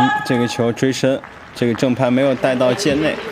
这个球追身，这个正拍没有带到界内。